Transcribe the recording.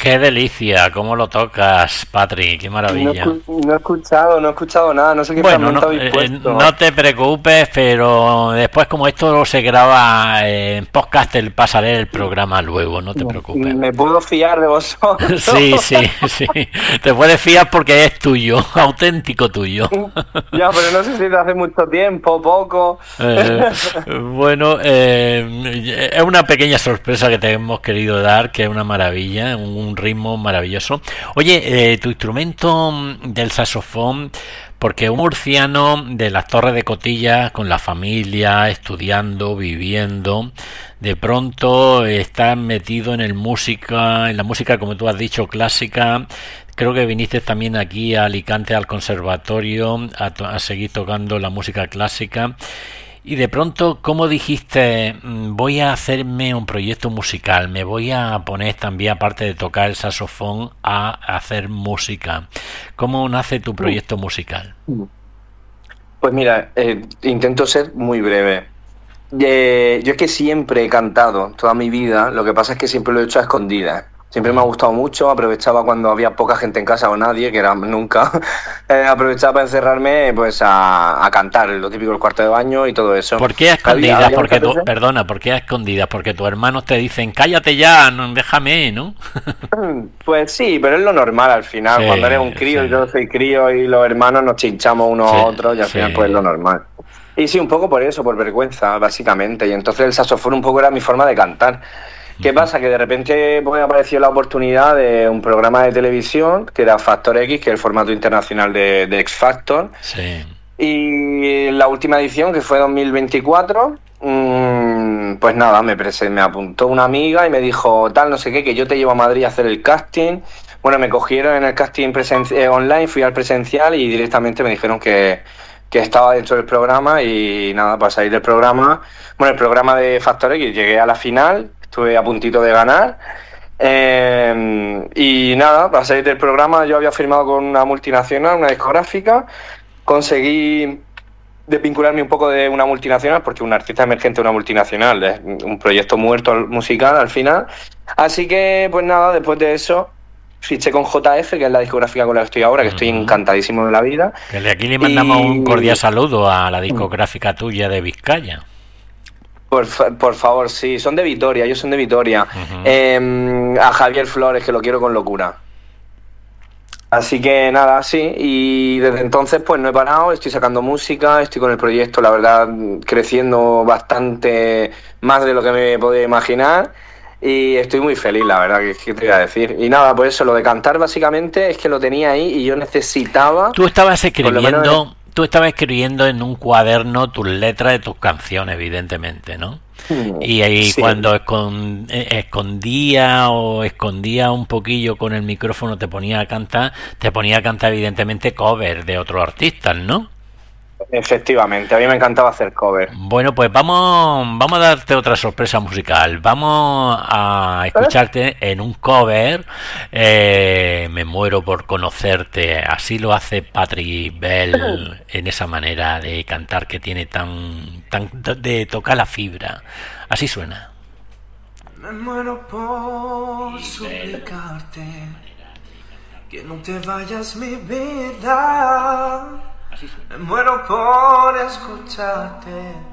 qué delicia, cómo lo tocas, Patri, qué maravilla. No he escuchado nada, no sé qué Bueno, fragmento habéis puesto. no te preocupes, pero después como esto se graba en podcast, te pasaré el programa luego, no te preocupes. ¿Me puedo fiar de vosotros? Sí, te puedes fiar porque es tuyo, auténtico tuyo. Ya, pero no sé si te hace mucho tiempo, poco. Bueno, es una pequeña sorpresa que te hemos querido dar, que es una maravilla, un ritmo maravilloso. Oye, tu instrumento del saxofón, porque un murciano de las Torres de Cotillas, con la familia, estudiando, viviendo, de pronto está metido en la música, como tú has dicho, clásica. Creo que viniste también aquí a Alicante al conservatorio a seguir tocando la música clásica. Y de pronto, ¿cómo dijiste? Voy a hacerme un proyecto musical, me voy a poner también, aparte de tocar el saxofón, a hacer música. ¿Cómo nace tu proyecto musical? Pues mira, intento ser muy breve. Yo es que siempre he cantado toda mi vida, lo que pasa es que siempre lo he hecho a escondidas. Siempre me ha gustado mucho, aprovechaba cuando había poca gente en casa o nadie, que era nunca, aprovechaba para encerrarme pues a cantar, lo típico del cuarto de baño y todo eso. ¿Por qué a escondidas? Perdona, ¿por qué a escondidas? Porque tus hermanos te dicen, cállate ya, no, déjame, ¿no? Pues sí, pero es lo normal al final, sí, cuando eres un crío, sí. Yo soy crío y los hermanos nos chinchamos unos a otros y al final pues es lo normal. Y sí, un poco por eso, por vergüenza, básicamente, y entonces el saxofón un poco era mi forma de cantar. ¿Qué pasa? Que de repente pues, apareció la oportunidad de un programa de televisión que era Factor X, que es el formato internacional de X Factor. Sí. Y la última edición, que fue 2024, pues nada, me apuntó una amiga y me dijo, tal, no sé qué, que yo te llevo a Madrid a hacer el casting. Bueno, me cogieron en el casting online, fui al presencial y directamente me dijeron que estaba dentro del programa y nada, para salir del programa, bueno, el programa de Factor X, llegué a la final. Estuve a puntito de ganar y nada, para salir del programa yo había firmado con una multinacional, una discográfica, conseguí desvincularme un poco de una multinacional porque un artista emergente de una multinacional es un proyecto muerto musical al final, así que pues nada, después de eso fiché con JF, que es la discográfica con la que estoy ahora, que estoy encantadísimo de la vida. Que de aquí le mandamos un cordial saludo a la discográfica tuya de Vizcaya. Por favor, sí, son de Vitoria, ellos son de Vitoria. A Javier Flores, que lo quiero con locura. Así que nada, sí, y desde entonces pues no he parado, estoy sacando música, estoy con el proyecto, la verdad, creciendo bastante más de lo que me podía imaginar y estoy muy feliz, la verdad, ¿qué te iba a decir? Y nada, pues eso, lo de cantar básicamente es que lo tenía ahí y yo necesitaba... Tú estabas escribiendo... Tú estabas escribiendo en un cuaderno tus letras de tus canciones, evidentemente, ¿no? Y ahí sí. Cuando escondía un poquillo con el micrófono, te ponía a cantar evidentemente cover de otros artistas, ¿no? Efectivamente, a mí me encantaba hacer cover. Bueno, pues vamos a darte otra sorpresa musical. Vamos a escucharte en un cover. Me muero por conocerte. Así lo hace Patrick Bell en esa manera de cantar que tiene tan de tocar la fibra. Así suena. Me muero por suplicarte que no te vayas, mi vida. Me muero por escucharte